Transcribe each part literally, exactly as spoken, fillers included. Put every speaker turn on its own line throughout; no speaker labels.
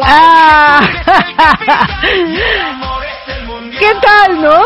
Ah. ¿Qué tal, no?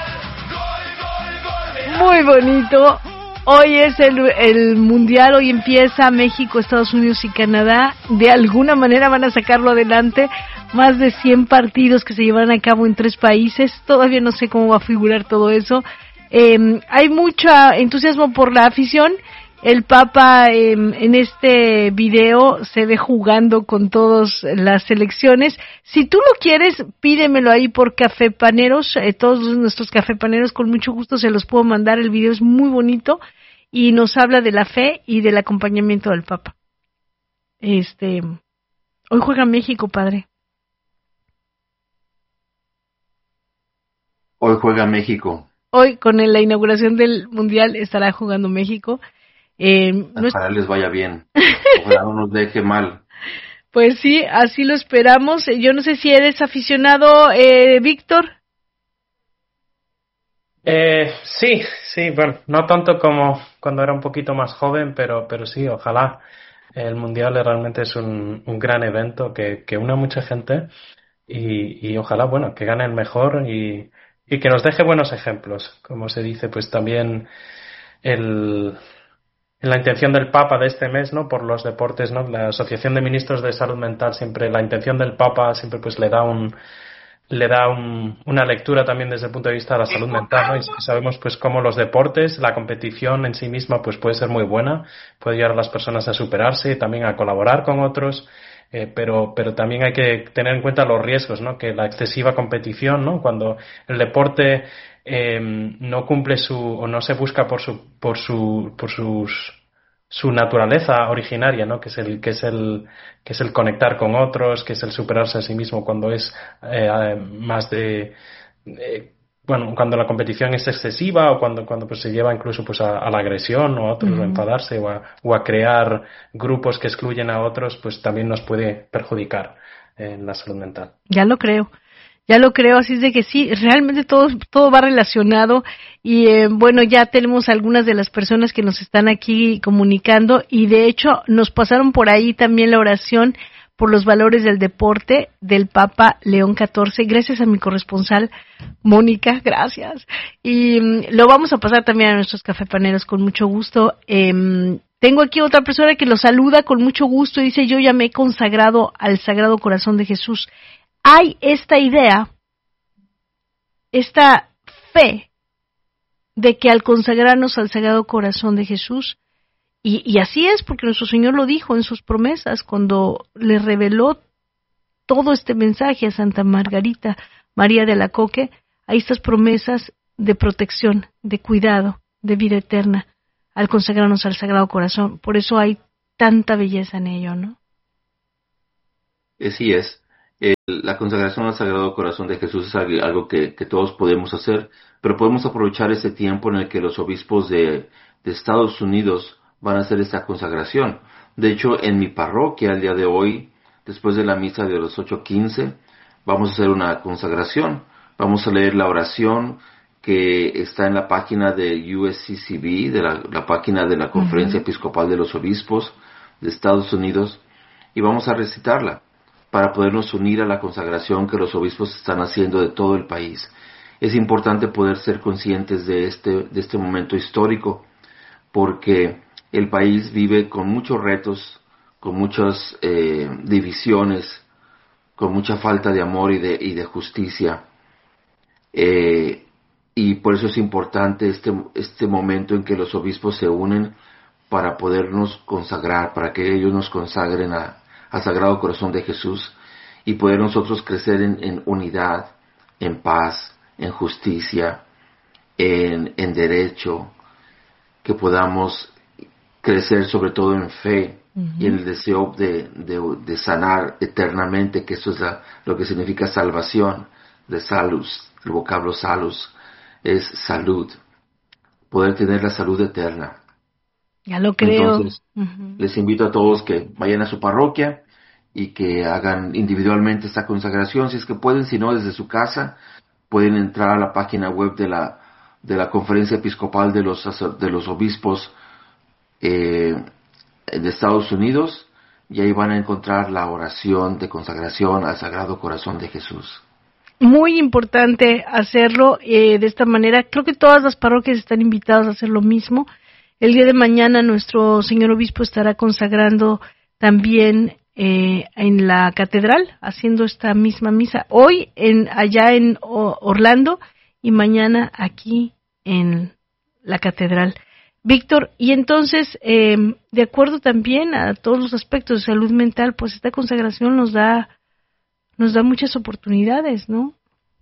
Muy bonito. Hoy es el, el mundial, hoy empieza México, Estados Unidos y Canadá. De alguna manera van a sacarlo adelante. Más de cien partidos que se llevarán a cabo en tres países. Todavía no sé cómo va a figurar todo eso. Eh, hay mucho entusiasmo por la afición. El Papa eh, en este video se ve jugando con todas las selecciones. Si tú lo quieres, pídemelo ahí por Cafepaneros. Eh, todos nuestros cafepaneros con mucho gusto se los puedo mandar. El video es muy bonito y nos habla de la fe y del acompañamiento del Papa. Este, hoy juega México, padre.
Hoy juega México.
Hoy, con la inauguración del Mundial, estará jugando México. Eh,
Ojalá no les vaya bien. Ojalá no nos deje mal.
Pues sí, así lo esperamos. Yo no sé si eres aficionado, eh, Víctor.
Eh, sí, sí, bueno, no tanto como cuando era un poquito más joven, pero, pero sí, ojalá. El Mundial realmente es un, un gran evento que, que une a mucha gente y, y ojalá, bueno, que gane el mejor y, y que nos deje buenos ejemplos. Como se dice, pues también el... En la intención del Papa de este mes, ¿no? Por los deportes, ¿no? La Asociación de Ministros de Salud Mental siempre, la intención del Papa siempre pues le da un, le da un, una lectura también desde el punto de vista de la salud mental, ¿no? Y sabemos pues cómo los deportes, la competición en sí misma pues puede ser muy buena, puede ayudar a las personas a superarse, también a colaborar con otros, eh, pero, pero también hay que tener en cuenta los riesgos, ¿no? Que la excesiva competición, ¿no? Cuando el deporte Eh, no cumple su o no se busca por su por su por sus su naturaleza originaria, ¿no? Que es el que es el que es el conectar con otros, que es el superarse a sí mismo cuando es eh, más de eh, bueno, cuando la competición es excesiva o cuando cuando pues se lleva incluso pues a, a la agresión o a otros uh-huh. o a enfadarse o a, o a crear grupos que excluyen a otros, pues también nos puede perjudicar en la salud mental.
Ya lo creo. Ya lo creo, así es de que sí, realmente todo, todo va relacionado y eh, bueno, ya tenemos algunas de las personas que nos están aquí comunicando y de hecho nos pasaron por ahí también la oración por los valores del deporte del Papa León catorce, gracias a mi corresponsal Mónica, gracias. Y um, lo vamos a pasar también a nuestros cafepaneros con mucho gusto. Eh, tengo aquí otra persona que lo saluda con mucho gusto y dice, yo ya me he consagrado al Sagrado Corazón de Jesús. Hay esta idea, esta fe de que al consagrarnos al Sagrado Corazón de Jesús, y, y así es porque nuestro Señor lo dijo en sus promesas cuando le reveló todo este mensaje a Santa Margarita María de Alacoque, hay estas promesas de protección, de cuidado, de vida eterna al consagrarnos al Sagrado Corazón. Por eso hay tanta belleza en ello, ¿no?
Así es. La consagración al Sagrado Corazón de Jesús es algo que, que todos podemos hacer, pero podemos aprovechar ese tiempo en el que los obispos de, de Estados Unidos van a hacer esta consagración. De hecho, en mi parroquia, el día de hoy, después de la misa de las ocho quince, vamos a hacer una consagración. Vamos a leer la oración que está en la página de U S C C B, de la, la página de la Conferencia uh-huh. Episcopal de los Obispos de Estados Unidos, y vamos a recitarla para podernos unir a la consagración que los obispos están haciendo de todo el país. Es importante poder ser conscientes de este, de este momento histórico, porque el país vive con muchos retos, con muchas eh, divisiones, con mucha falta de amor y de, y de justicia. Eh, y por eso es importante este, este momento en que los obispos se unen para podernos consagrar, para que ellos nos consagren a al Sagrado Corazón de Jesús y poder nosotros crecer en, en unidad, en paz, en justicia, en, en derecho, que podamos crecer sobre todo en fe uh-huh. y en el deseo de, de, de sanar eternamente, que eso es la, lo que significa salvación, de salus, el vocablo salus es salud, poder tener la salud eterna.
Ya lo creo.
Entonces, uh-huh. les invito a todos que vayan a su parroquia y que hagan individualmente esta consagración, si es que pueden, si no, desde su casa, pueden entrar a la página web de la, de la Conferencia Episcopal de los, de los Obispos eh, de Estados Unidos y ahí van a encontrar la oración de consagración al Sagrado Corazón de Jesús.
Muy importante hacerlo eh, de esta manera. Creo que todas las parroquias están invitadas a hacer lo mismo. El día de mañana nuestro señor obispo estará consagrando también eh, en la catedral, haciendo esta misma misa. Hoy en allá en Orlando y mañana aquí en la catedral. Víctor, y entonces, eh, de acuerdo también a todos los aspectos de salud mental, pues esta consagración nos da nos da muchas oportunidades, ¿no?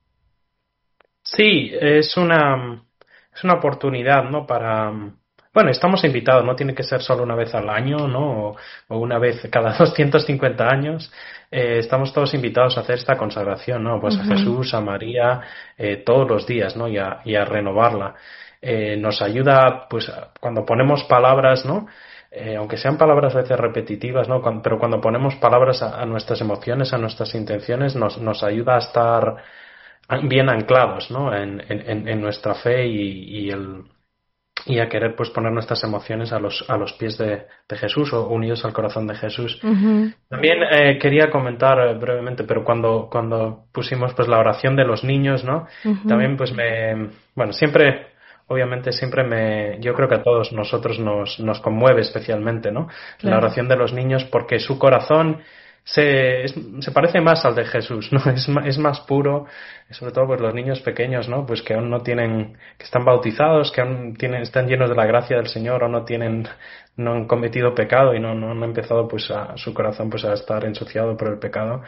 Sí, es una es una oportunidad, ¿no? Para, bueno, estamos invitados, no tiene que ser solo una vez al año, ¿no? O, o una vez cada doscientos cincuenta años. Eh, estamos todos invitados a hacer esta consagración, ¿no? Pues uh-huh. a Jesús, a María, eh, todos los días, ¿no? Y a, y a renovarla. Eh, nos ayuda, pues, cuando ponemos palabras, ¿no? Eh, aunque sean palabras a veces repetitivas, ¿no? Cuando, pero cuando ponemos palabras a, a nuestras emociones, a nuestras intenciones, nos, nos ayuda a estar bien anclados, ¿no? En, en, en nuestra fe y, y el y a querer pues poner nuestras emociones a los a los pies de, de Jesús o unidos al corazón de Jesús. Uh-huh. También eh, quería comentar eh, brevemente, pero cuando cuando pusimos pues la oración de los niños, ¿no? Uh-huh. También pues me bueno siempre Obviamente siempre me, yo creo que a todos nosotros nos, nos conmueve especialmente, ¿no? Claro. La oración de los niños, porque su corazón se, es, se parece más al de Jesús, ¿no? Es, es más puro, sobre todo pues los niños pequeños, ¿no? Pues que aún no tienen, que están bautizados, que aún tienen, están llenos de la gracia del Señor o no tienen, no han cometido pecado y no, no, no han empezado pues a su corazón pues a estar ensuciado por el pecado.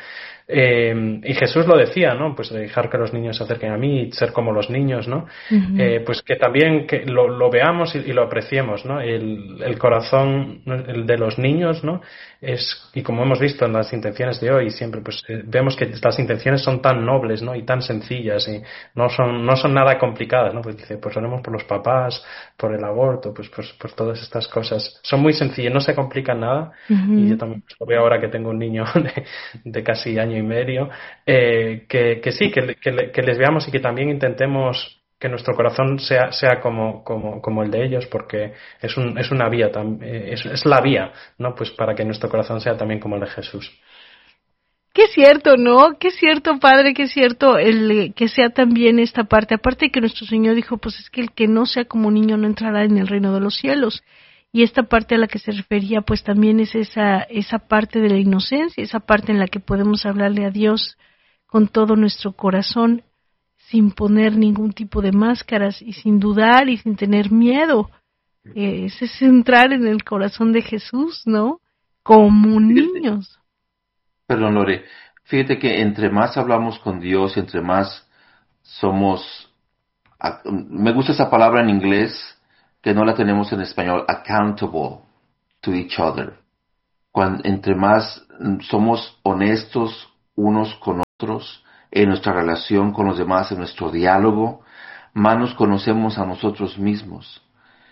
Eh, y Jesús lo decía, ¿no? Pues dejar que los niños se acerquen a mí y ser como los niños, ¿no? Uh-huh. Eh, pues que también que lo, lo veamos y, y lo apreciemos, ¿no? El, el corazón el de los niños, ¿no? Es, y como hemos visto en las intenciones de hoy, siempre pues eh, vemos que las intenciones son tan nobles, ¿no? Y tan sencillas y no son, no son nada complicadas, ¿no? Pues dice, pues oremos por los papás, por el aborto, pues, pues, pues todas estas cosas. Son muy sencillas, no se complican nada. Uh-huh. Y yo también pues, lo veo ahora que tengo un niño de, de casi año y medio, eh, que, que sí, que, que, que les veamos y que también intentemos que nuestro corazón sea, sea como, como, como el de ellos, porque es, un, es una vía, es, es la vía, ¿no? Pues para que nuestro corazón sea también como el de Jesús.
Qué cierto, ¿no? Qué cierto, Padre, qué cierto el que sea también esta parte. Aparte de que nuestro Señor dijo, pues es que el que no sea como niño no entrará en el reino de los cielos. Y esta parte a la que se refería, pues también es esa, esa parte de la inocencia, esa parte en la que podemos hablarle a Dios con todo nuestro corazón, sin poner ningún tipo de máscaras y sin dudar y sin tener miedo. Eh, ese es entrar en el corazón de Jesús, ¿no? Como niños.
Perdón, Lore. Fíjate que entre más hablamos con Dios, entre más somos... Me gusta esa palabra en inglés, que no la tenemos en español, accountable to each other. Cuando, entre más somos honestos unos con otros, en nuestra relación con los demás, en nuestro diálogo, más nos conocemos a nosotros mismos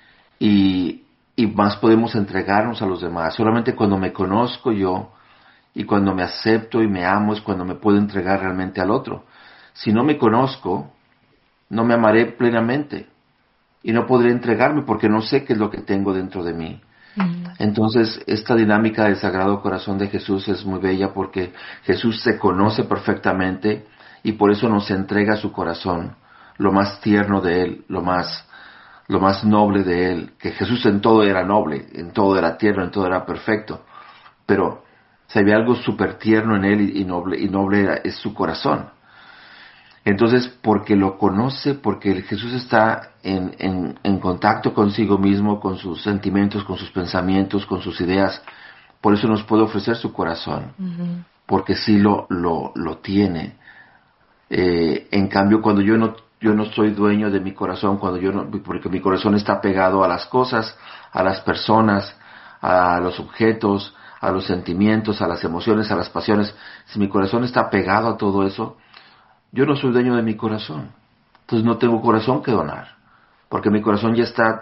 y, y más podemos entregarnos a los demás. Solamente cuando me conozco yo y cuando me acepto y me amo es cuando me puedo entregar realmente al otro. Si no me conozco, no me amaré plenamente y no podré entregarme porque no sé qué es lo que tengo dentro de mí. Entonces, esta dinámica del Sagrado Corazón de Jesús es muy bella porque Jesús se conoce perfectamente y por eso nos entrega su corazón, lo más tierno de Él, lo más, lo más noble de Él, que Jesús en todo era noble, en todo era tierno, en todo era perfecto, pero se había algo súper tierno en Él y, y noble, y noble era, es su corazón. Entonces, porque lo conoce, porque Jesús está en, en, en contacto consigo mismo, con sus sentimientos, con sus pensamientos, con sus ideas, por eso nos puede ofrecer su corazón, uh-huh. porque sí lo, lo, lo tiene. Eh, en cambio, cuando yo no, yo no soy dueño de mi corazón, cuando yo no, porque mi corazón está pegado a las cosas, a las personas, a los objetos, a los sentimientos, a las emociones, a las pasiones, si mi corazón está pegado a todo eso, yo no soy dueño de mi corazón. Entonces no tengo corazón que donar, porque mi corazón ya está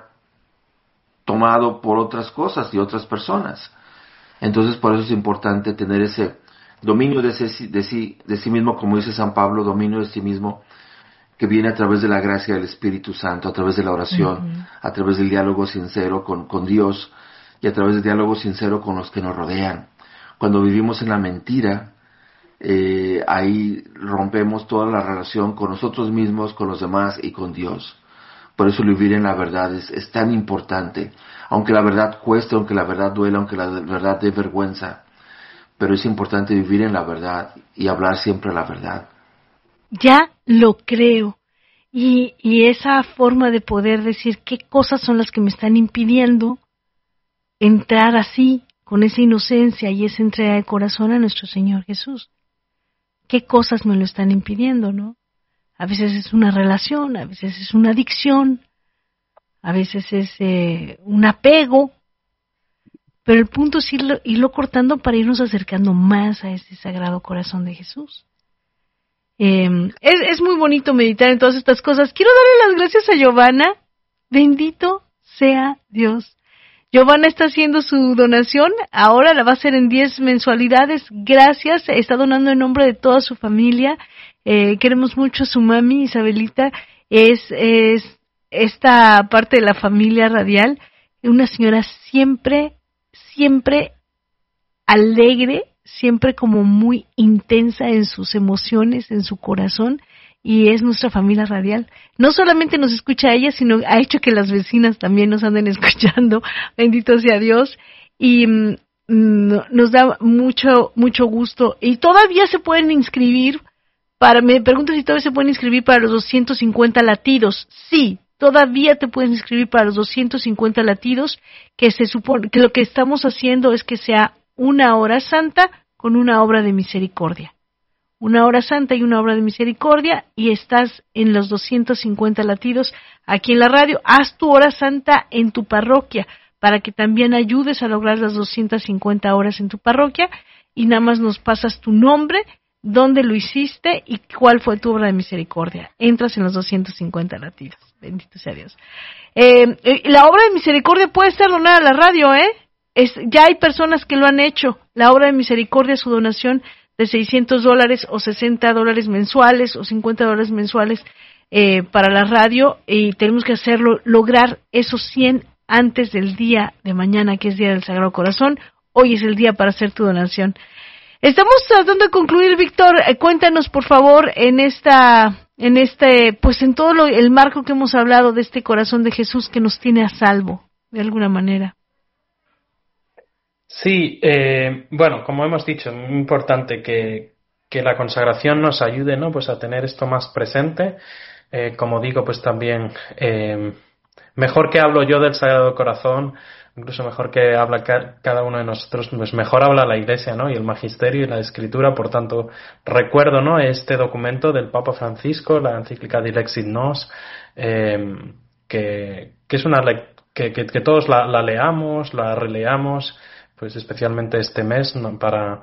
tomado por otras cosas y otras personas. Entonces por eso es importante tener ese dominio de, ese, de, sí, de sí mismo, como dice San Pablo, dominio de sí mismo, que viene a través de la gracia del Espíritu Santo, a través de la oración, uh-huh. a través del diálogo sincero con, con Dios y a través del diálogo sincero con los que nos rodean. Cuando vivimos en la mentira, eh, ahí rompemos toda la relación con nosotros mismos, con los demás y con Dios. Por eso vivir en la verdad es, es tan importante. Aunque la verdad cueste, aunque la verdad duela, aunque la verdad dé vergüenza. Pero es importante vivir en la verdad y hablar siempre la verdad.
Ya lo creo. Y, y esa forma de poder decir qué cosas son las que me están impidiendo entrar así, con esa inocencia y esa entrega de corazón a nuestro Señor Jesús. ¿Qué cosas me lo están impidiendo, no? A veces es una relación, a veces es una adicción, a veces es eh, un apego, pero el punto es irlo, irlo cortando para irnos acercando más a ese sagrado corazón de Jesús. Eh, es, es muy bonito meditar en todas estas cosas. Quiero darle las gracias a Giovanna. Bendito sea Dios. Giovanna está haciendo su donación, ahora la va a hacer en diez mensualidades. Gracias, está donando en nombre de toda su familia. Eh, queremos mucho a su mami, Isabelita. Es, es esta parte de la familia radial, una señora siempre, siempre alegre, siempre como muy intensa en sus emociones, en su corazón, y es nuestra familia radial. No solamente nos escucha a ella, sino ha hecho que las vecinas también nos anden escuchando, bendito sea Dios, y mm, nos da mucho, mucho gusto. Y todavía se pueden inscribir, para, me pregunto si todavía se pueden inscribir para los doscientos cincuenta latidos. Sí, todavía te puedes inscribir para los doscientos cincuenta latidos, que se supone que lo que estamos haciendo es que sea una hora santa con una obra de misericordia. Una hora santa y una obra de misericordia, y estás en los doscientos cincuenta latidos aquí en la radio. Haz tu hora santa en tu parroquia para que también ayudes a lograr las doscientas cincuenta horas en tu parroquia, y nada más nos pasas tu nombre, dónde lo hiciste y cuál fue tu obra de misericordia. Entras en los doscientos cincuenta latidos. Bendito sea Dios. Eh, la obra de misericordia puede ser donada a la radio, ¿eh? Es, ya hay personas que lo han hecho. La obra de misericordia, su donación de seiscientos dólares o sesenta dólares mensuales o cincuenta dólares mensuales eh, para la radio, y tenemos que hacerlo, lograr esos cien antes del día de mañana, que es Día del Sagrado Corazón. Hoy es el día para hacer tu donación. Estamos tratando de concluir, Víctor. Eh, cuéntanos, por favor, en esta, en este, pues en todo lo, el marco que hemos hablado de este corazón de Jesús que nos tiene a salvo, de alguna manera.
Sí, eh, bueno, como hemos dicho, es muy importante que, que la consagración nos ayude, ¿no? Pues a tener esto más presente. Eh, como digo, pues también eh, mejor que hablo yo del Sagrado Corazón, incluso mejor que habla ca- cada uno de nosotros, pues mejor habla la Iglesia, ¿no? Y el Magisterio y la Escritura. Por tanto, recuerdo, ¿no?, este documento del Papa Francisco, la encíclica Dilexit Nos, eh, que, que es una le- que, que, que todos la, la leamos, la releamos, pues especialmente este mes, ¿no?, para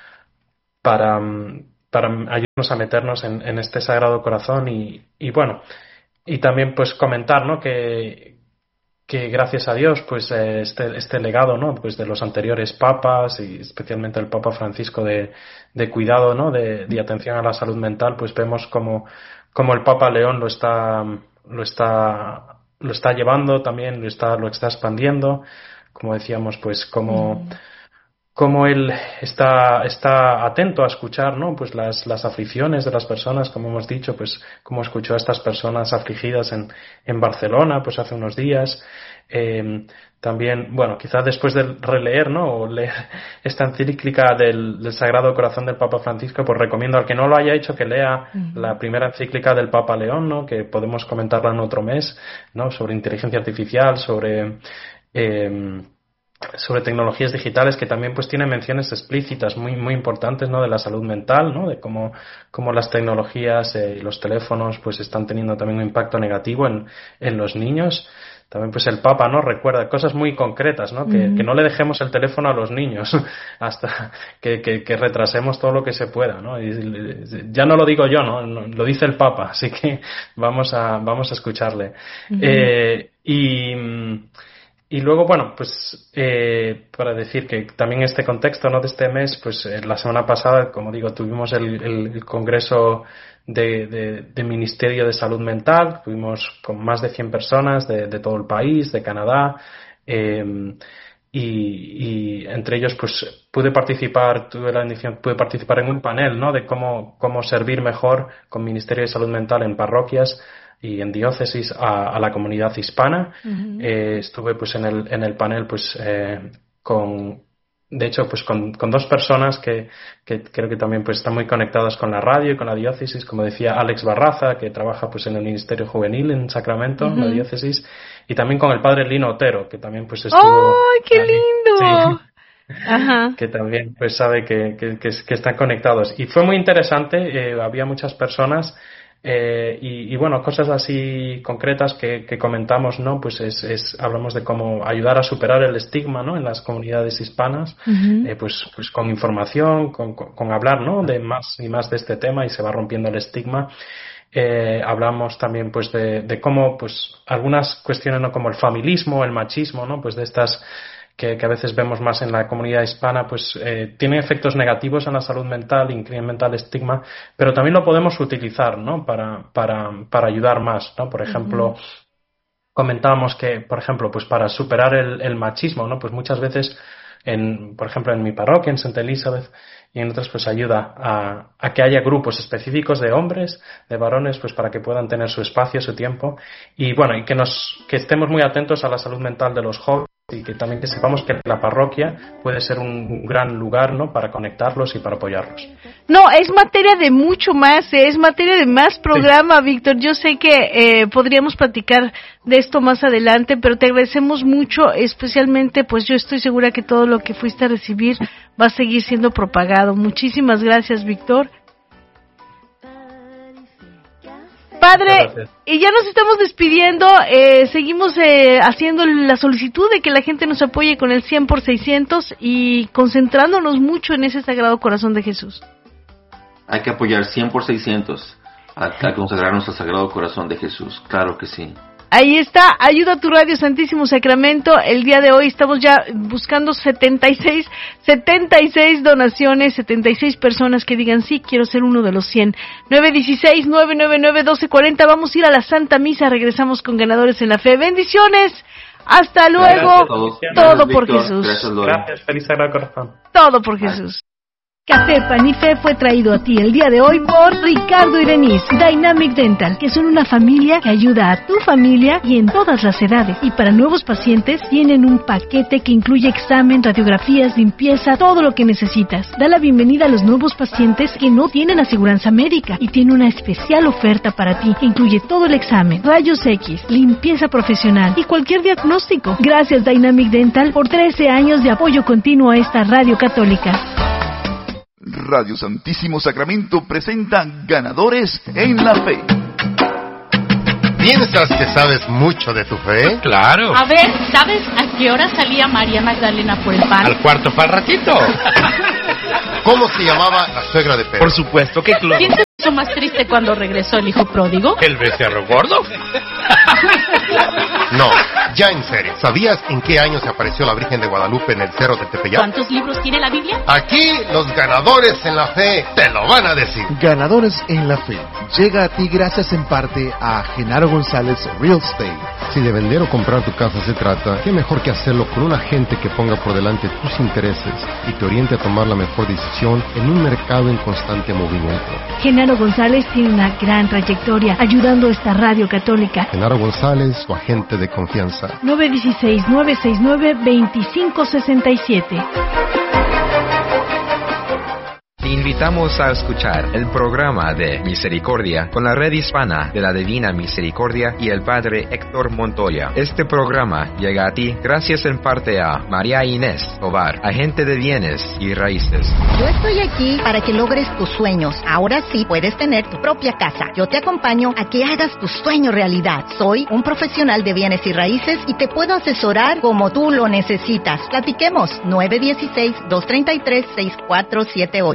para para ayudarnos a meternos en, en este Sagrado Corazón. y, y bueno, y también pues comentar, ¿no?, que que gracias a Dios pues eh, este este legado, ¿no?, pues de los anteriores papas, y especialmente el Papa Francisco, de, de cuidado, ¿no?, de, de atención a la salud mental, pues vemos como como el Papa León lo está lo está lo está llevando también, lo está lo está expandiendo, como decíamos, pues como mm. como él está está atento a escuchar, ¿no?, pues las las aflicciones de las personas, como hemos dicho, pues como escuchó a estas personas afligidas en en Barcelona pues hace unos días. Eh, también, bueno, quizás después de releer, ¿no?, o leer esta encíclica del, del Sagrado Corazón del Papa Francisco, pues recomiendo al que no lo haya hecho que lea uh-huh. la primera encíclica del Papa León, ¿no?, que podemos comentarla en otro mes, ¿no?, sobre inteligencia artificial, sobre eh, sobre tecnologías digitales, que también pues tiene menciones explícitas muy muy importantes, ¿no?, de la salud mental, ¿no?, de cómo, cómo las tecnologías y eh, los teléfonos pues están teniendo también un impacto negativo en, en los niños. También pues el Papa, ¿no?, recuerda cosas muy concretas, ¿no?, que, uh-huh. que no le dejemos el teléfono a los niños hasta que, que, que retrasemos todo lo que se pueda, ¿no? Y ya no lo digo yo, ¿no?, lo dice el Papa, así que vamos a vamos a escucharle. Uh-huh. Eh, y Y luego, bueno, pues eh, para decir que también este contexto, ¿no?, de este mes, pues eh, la semana pasada, como digo, tuvimos el, el, el congreso de, de, de Ministerio de Salud Mental, tuvimos con más de cien personas de, de todo el país, de Canadá, eh, y, y entre ellos pues pude participar, tuve la bendición, pude participar en un panel, ¿no? De cómo, cómo servir mejor con Ministerio de Salud Mental en parroquias y en diócesis a, a la comunidad hispana. Uh-huh. Eh, estuve pues en el, en el panel pues eh, con, de hecho pues con, con dos personas que, que creo que también pues están muy conectadas con la radio y con la diócesis, como decía Alex Barraza, que trabaja pues en el Ministerio Juvenil en Sacramento, uh-huh. en la diócesis, y también con el padre Lino Otero, que también pues estuvo...
¡Ay, qué lindo!
Sí. Ajá. Que también pues sabe que, que, que, que están conectados. Y fue muy interesante, eh, había muchas personas. Eh, y, y bueno, cosas así concretas que, que comentamos, ¿no? Pues es, es, hablamos de cómo ayudar a superar el estigma, ¿no? En las comunidades hispanas, uh-huh. eh, pues, pues con información, con, con, con hablar, ¿no? De más y más de este tema y se va rompiendo el estigma. Eh, hablamos también, pues, de, de cómo, pues, algunas cuestiones, ¿no? Como el familismo, el machismo, ¿no? Pues de estas Que, que a veces vemos más en la comunidad hispana, pues eh, tiene efectos negativos en la salud mental, incrementa el estigma, pero también lo podemos utilizar, ¿no? Para, para, para ayudar más, ¿no? Por ejemplo, uh-huh. comentábamos que, por ejemplo, pues para superar el, el machismo, ¿no? Pues muchas veces, en, por ejemplo, en mi parroquia, en Santa Elizabeth, y en otras, pues ayuda a, a que haya grupos específicos de hombres, de varones, pues para que puedan tener su espacio, su tiempo, y bueno, y que nos, que estemos muy atentos a la salud mental de los jóvenes, y que también que sepamos que la parroquia puede ser un gran lugar, ¿no? Para conectarlos y para apoyarlos.
No, es materia de mucho más, ¿eh? Es materia de más programa, sí. Víctor. Yo sé que eh, podríamos platicar de esto más adelante, pero te agradecemos mucho, especialmente, pues yo estoy segura que todo lo que fuiste a recibir va a seguir siendo propagado. Muchísimas gracias, Víctor. Padre, y ya nos estamos despidiendo, eh, seguimos eh, haciendo la solicitud de que la gente nos apoye con el cien por seiscientos y concentrándonos mucho en ese Sagrado Corazón de Jesús.
Hay que apoyar cien por seiscientos a, a consagrarnos al Sagrado Corazón de Jesús, claro que sí.
Ahí está, ayuda a tu radio Santísimo Sacramento. El día de hoy estamos ya buscando setenta y seis, setenta y seis donaciones, setenta y seis personas que digan sí, quiero ser uno de los cien. nueve uno seis, nueve nueve nueve, uno dos cuatro cero. Vamos a ir a la Santa Misa, regresamos con Ganadores en la Fe. Bendiciones, hasta luego. Todo
Gracias,
por
Víctor.
Jesús.
Gracias,
Gracias, feliz Sagrado Corazón.
Todo por Jesús. Café Pan y Fe fue traído a ti el día de hoy por Ricardo y Denise, Dynamic Dental, que son una familia que ayuda a tu familia y en todas las edades. Y para nuevos pacientes tienen un paquete que incluye examen, radiografías, limpieza, todo lo que necesitas. Da la bienvenida a los nuevos pacientes que no tienen aseguranza médica y tiene una especial oferta para ti. Incluye todo el examen, rayos X, limpieza profesional y cualquier diagnóstico. Gracias Dynamic Dental por trece años de apoyo continuo a esta radio católica.
Radio Santísimo Sacramento presenta Ganadores en la Fe.
¿Piensas que sabes mucho de tu fe?
Claro.
A ver, ¿sabes a qué hora salía María Magdalena por el pan?
Al cuarto para ratito. ¿Cómo se llamaba la suegra de Pedro?
Por supuesto que claro.
¿Quién se puso más triste cuando regresó el hijo pródigo?
¿El becerro gordo?
No, ya en serio. ¿Sabías en qué año se apareció la Virgen de Guadalupe en el Cerro de Tepeyac?
¿Cuántos libros tiene la Biblia?
Aquí los ganadores en la fe te lo van a decir.
Ganadores en la Fe llega a ti gracias en parte a Genaro González Real Estate.
Si de vender o comprar tu casa se trata, qué mejor que hacerlo con un agente que ponga por delante tus intereses y te oriente a tomar la mejor decisión en un mercado en constante movimiento.
Genaro González tiene una gran trayectoria ayudando a esta radio católica.
Genaro González, tu agente de confianza.
nueve uno seis, nueve seis nueve, dos cinco seis siete.
Te invitamos a escuchar el programa de Misericordia con la Red Hispana de la Divina Misericordia y el Padre Héctor Montoya. Este programa llega a ti gracias en parte a María Inés Tovar, agente de bienes y raíces.
Yo estoy aquí para que logres tus sueños. Ahora sí puedes tener tu propia casa. Yo te acompaño a que hagas tu sueño realidad. Soy un profesional de bienes y raíces y te puedo asesorar como tú lo necesitas. Platiquemos. nueve uno seis, dos tres tres, seis cuatro siete ocho.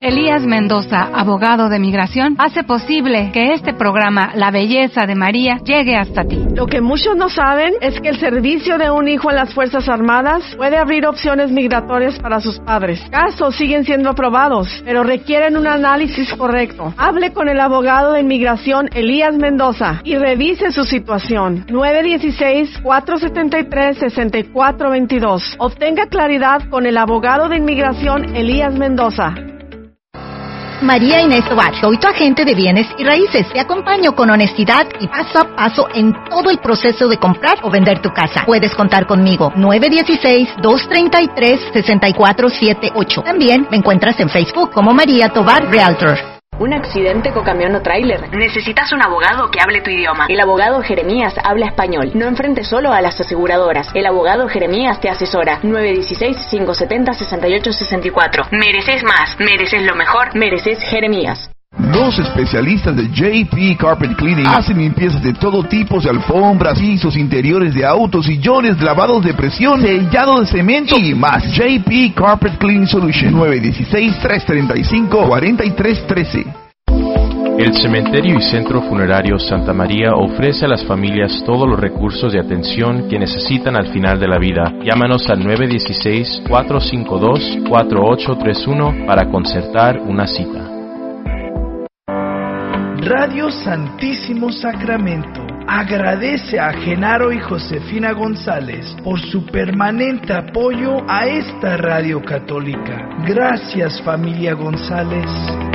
Elías Mendoza, abogado de migración, hace posible que este programa, La Belleza de María, llegue hasta ti.
Lo que muchos no saben es que el servicio de un hijo en las Fuerzas Armadas puede abrir opciones migratorias para sus padres. Casos siguen siendo aprobados, pero requieren un análisis correcto. Hable con el abogado de inmigración Elías Mendoza y revise su situación. nueve uno seis, cuatro siete tres, seis cuatro dos dos. Obtenga claridad con el abogado de inmigración Elías Mendoza.
María Inés Tovar, soy tu agente de bienes y raíces. Te acompaño con honestidad y paso a paso en todo el proceso de comprar o vender tu casa. Puedes contar conmigo. nueve uno seis, dos tres tres, seis cuatro siete ocho. También me encuentras en Facebook como María Tovar Realtor.
Un accidente con camión o tráiler. Necesitas un abogado que hable tu idioma. El abogado Jeremías habla español. No enfrentes solo a las aseguradoras. El abogado Jeremías te asesora. nueve uno seis, cinco siete cero, seis ocho seis cuatro. Mereces más. Mereces lo mejor. Mereces Jeremías.
Los especialistas de J P Carpet Cleaning hacen limpiezas de todo tipo de alfombras, pisos, interiores de autos, sillones, lavados de presión, sellado de cemento y más. J P Carpet Cleaning Solution. Nueve uno seis, tres tres cinco, cuatro tres uno tres.
El Cementerio y Centro Funerario Santa María ofrece a las familias todos los recursos de atención que necesitan al final de la vida. Llámanos al nueve uno seis, cuatro cinco dos, cuatro ocho tres uno para concertar una cita.
Radio Santísimo Sacramento agradece a Genaro y Josefina González por su permanente apoyo a esta radio católica. Gracias, familia González.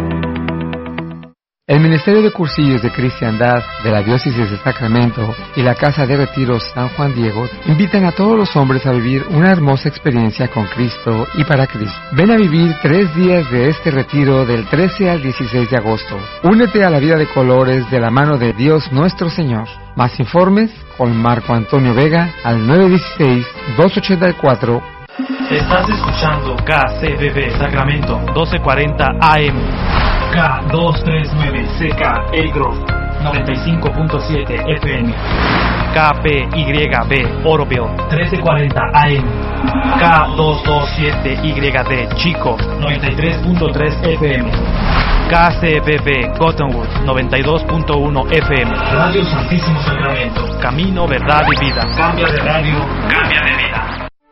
El Ministerio de Cursillos de Cristiandad de la Diócesis de Sacramento y la Casa de Retiros San Juan Diego invitan a todos los hombres a vivir una hermosa experiencia con Cristo y para Cristo. Ven a vivir tres días de este retiro del trece al dieciséis de agosto. Únete a la vida de colores de la mano de Dios nuestro Señor. Más informes con Marco Antonio Vega al nueve uno seis, dos ocho cuatro.
Estás escuchando K C B B Sacramento doce cuarenta A M, K doscientos treinta y nueve C K El Grove noventa y cinco punto siete F M, K P Y B Oroville trece cuarenta A M, K doscientos veintisiete Y D Chico noventa y tres punto tres F M, K C B B Cottonwood noventa y dos punto uno F M. Radio Santísimo Sacramento, camino, verdad y vida. Cambia de radio, cambia de vida.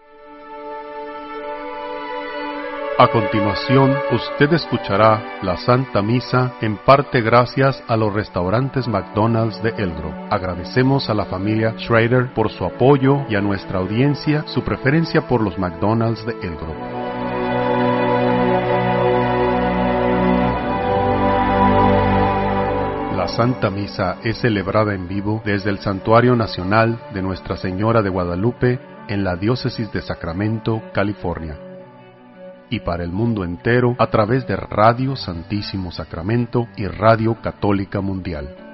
A continuación, usted escuchará la Santa Misa, en parte gracias a los restaurantes McDonald's de El Grove. Agradecemos a la familia Schrader por su apoyo y a nuestra audiencia su preferencia por los McDonald's de El Grove. La Santa Misa es celebrada en vivo desde el Santuario Nacional de Nuestra Señora de Guadalupe en la Diócesis de Sacramento, California, y para el mundo entero a través de Radio Santísimo Sacramento y Radio Católica Mundial.